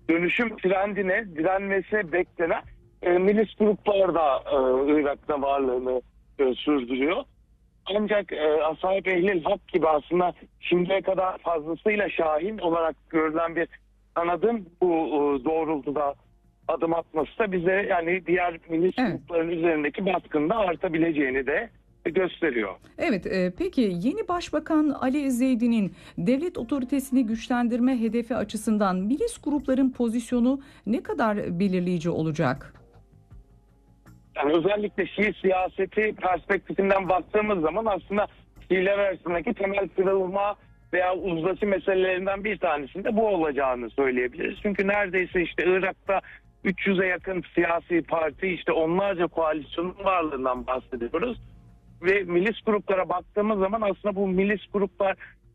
dönüşüm trendine direnmesi beklenen milis gruplar da Irak'ta varlığını sürdürüyor. Ancak Ashab Ehlil Hak gibi aslında şimdiye kadar fazlasıyla şahin olarak görülen bir kanadın bu doğrultuda adım atması da bize yani diğer milis grupların üzerindeki baskının da artabileceğini de gösteriyor. Evet, peki yeni Başbakan Ali Zeydi'nin devlet otoritesini güçlendirme hedefi açısından milis grupların pozisyonu ne kadar belirleyici olacak? Yani özellikle Şii siyaseti perspektifinden baktığımız zaman aslında Şiiler arasındaki temel kırılma veya uzlaşı meselelerinden bir tanesinde bu olacağını söyleyebiliriz. Çünkü neredeyse işte Irak'ta 300'e yakın siyasi parti, işte onlarca koalisyonun varlığından bahsediyoruz. Ve milis gruplara baktığımız zaman aslında bu milis gruplar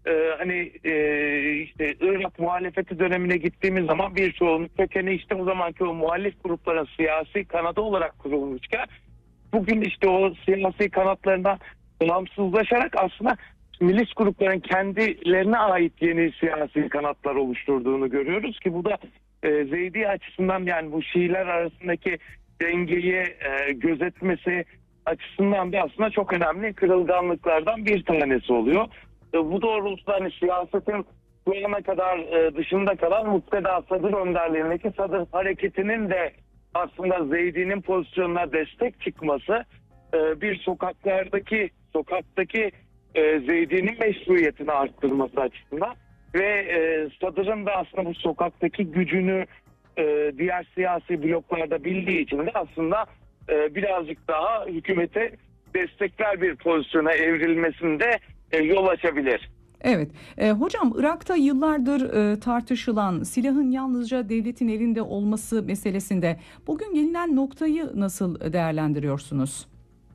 işte Irak muhalefeti dönemine gittiğimiz zaman birçoğunun kökeni işte o zamanki o muhalif grupların siyasi kanadı olarak kurulmuşken bugün işte o siyasi kanatlarından bağımsızlaşarak aslında milis grupların kendilerine ait yeni siyasi kanatlar oluşturduğunu görüyoruz ki bu da Zeydi açısından yani bu Şiiler arasındaki dengeyi gözetmesi açısından da aslında çok önemli kırılganlıklardan bir tanesi oluyor. Bu doğrultuda hani siyasetin bu yana kadar dışında kalan Mukteda Sadır önderliğindeki Sadır hareketinin de aslında Zeydi'nin pozisyonuna destek çıkması bir sokaktaki Zeydi'nin meşruiyetini arttırması açısından ve Sadır'ın da aslında bu sokaktaki gücünü diğer siyasi bloklarda bildiği için de aslında birazcık daha hükümete destekler bir pozisyona evrilmesinde yol açabilir. Evet. Hocam Irak'ta yıllardır tartışılan silahın yalnızca devletin elinde olması meselesinde bugün gelinen noktayı nasıl değerlendiriyorsunuz?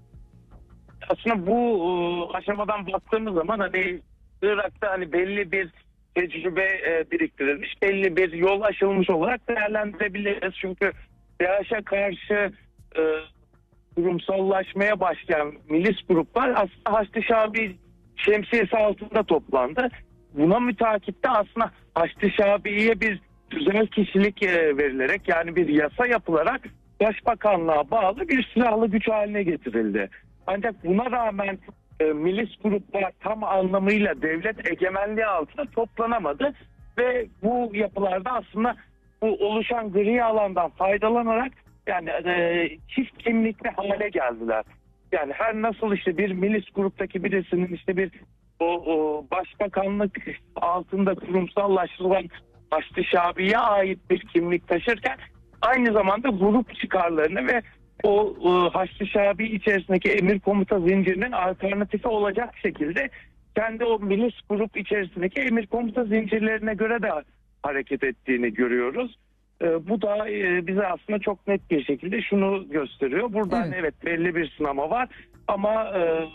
Aslında bu aşamadan baktığımız zaman hani Irak'ta hani belli bir tecrübe biriktirilmiş, belli bir yol aşılmış olarak değerlendirebiliriz. Çünkü DAEŞ'e karşı kurumsallaşmaya başlayan milis gruplar aslında Haçlı Şabi şemsiyesi altında toplandı. Buna mütakip de aslında Haçlı Şabi'ye bir tüzel kişilik verilerek yani bir yasa yapılarak Başbakanlığa bağlı bir silahlı güç haline getirildi. Ancak buna rağmen milis gruplar tam anlamıyla devlet egemenliği altında toplanamadı ve bu yapılarda aslında bu oluşan gri alandan faydalanarak yani çift kimlikli hale geldiler. Yani her nasıl işte bir milis gruptaki birisinin işte bir o başbakanlık altında kurumsallaştırılan Haçlı Şabi'ye ait bir kimlik taşırken aynı zamanda grup çıkarlarını ve o Haçlı Şabi içerisindeki emir komuta zincirinin alternatifi olacak şekilde kendi o milis grup içerisindeki emir komuta zincirlerine göre de hareket ettiğini görüyoruz. Bu da bize aslında çok net bir şekilde şunu gösteriyor. Buradan evet belli bir sınama var ama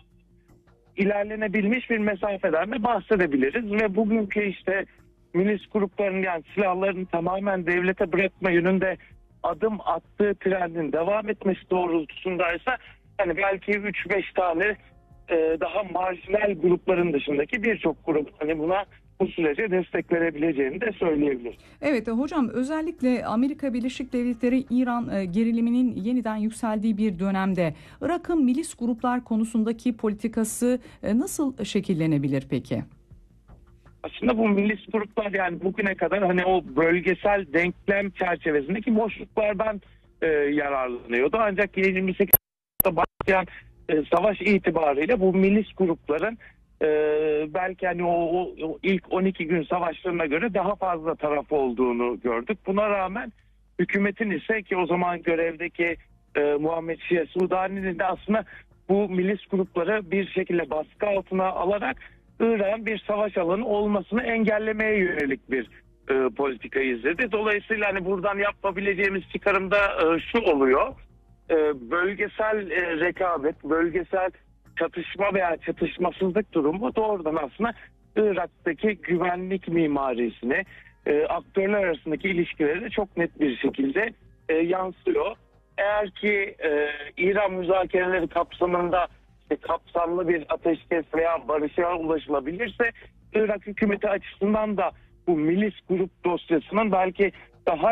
ilerlenebilmiş bir mesafeden de bahsedebiliriz ve bugünkü işte milis grupların yani silahlarını tamamen devlete bırakma yönünde adım attığı trendin devam etmesi doğrultusundaysa hani belki 3-5 tane daha marjinal grupların dışındaki birçok grup hani bu sürece destek verebileceğini de söyleyebiliriz. Evet hocam özellikle Amerika Birleşik Devletleri İran geriliminin yeniden yükseldiği bir dönemde Irak'ın milis gruplar konusundaki politikası nasıl şekillenebilir peki? Aslında bu milis gruplar yani bugüne kadar hani o bölgesel denklem çerçevesindeki boşluklardan yararlanıyordu. Ancak 28'de başlayan savaş itibariyle bu milis grupların belki hani o ilk 12 gün savaşlarına göre daha fazla taraf olduğunu gördük. Buna rağmen hükümetin ise ki o zaman görevdeki Muhammed Şia Sudani'nin de aslında bu milis grupları bir şekilde baskı altına alarak Irak'ın bir savaş alanı olmasını engellemeye yönelik bir politika izledi. Dolayısıyla hani buradan yapabileceğimiz çıkarım da şu oluyor. Bölgesel rekabet, bölgesel çatışma veya çatışmasızlık durumu doğrudan aslında Irak'taki güvenlik mimarisine, aktörler arasındaki ilişkileri de çok net bir şekilde yansıyor. Eğer ki İran müzakereleri kapsamında kapsamlı bir ateşkes veya barışa ulaşılabilirse Irak hükümeti açısından da bu milis grup dosyasının belki daha